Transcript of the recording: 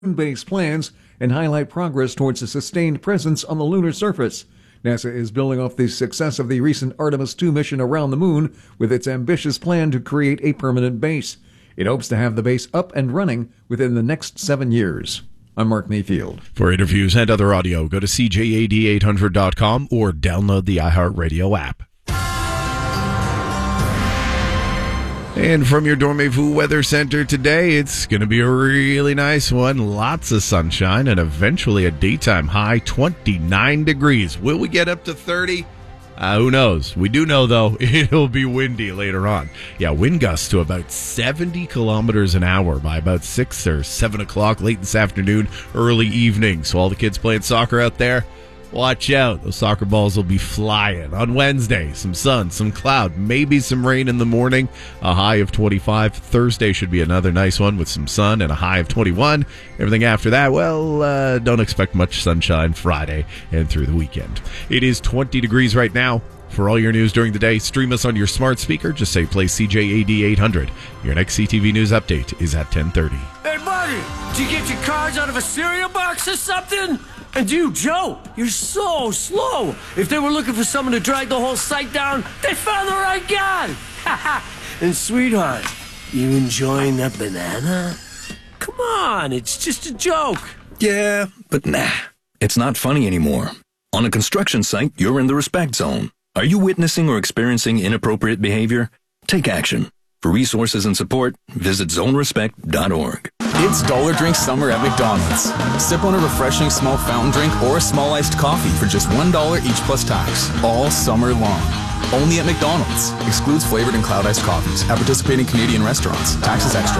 moon-based plans and highlight progress towards a sustained presence on the lunar surface. NASA is building off the success of the recent Artemis II mission around the moon with its ambitious plan to create a permanent base. It hopes to have the base up and running within the next 7 years. I'm Mark Mayfield. For interviews and other audio, go to CJAD800.com or download the iHeartRadio app. And from your Dormez-vous Weather Center today, it's going to be a really nice one. Lots of sunshine and eventually a daytime high, 29 degrees. Will we get up to 30? Who knows? We do know, though, it'll be windy later on. Yeah, wind gusts to about 70 kilometers an hour by about 6 or 7 o'clock late this afternoon, early evening. So all the kids playing soccer out there, watch out. Those soccer balls will be flying. On Wednesday, some sun, some cloud, maybe some rain in the morning, a high of 25. Thursday should be another nice one with some sun and a high of 21. Everything after that, well, don't expect much sunshine Friday and through the weekend. It is 20 degrees right now. For all your news during the day, stream us on your smart speaker. Just say play CJAD 800. Your next CTV News update is at 10:30. Hey, buddy, did you get your cards out of a cereal box or something? And you, Joe, you're so slow. If they were looking for someone to drag the whole site down, they found the right guy. And sweetheart, you enjoying that banana? Come on, it's just a joke. Yeah, but nah, it's not funny anymore. On a construction site, you're in the respect zone. Are you witnessing or experiencing inappropriate behavior? Take action. For resources and support, visit zonerespect.org. It's Dollar Drink Summer at McDonald's. Sip on a refreshing small fountain drink or a small iced coffee for just $1 each plus tax, all summer long. Only at McDonald's. Excludes flavored and cloud iced coffees at participating Canadian restaurants. Taxes extra.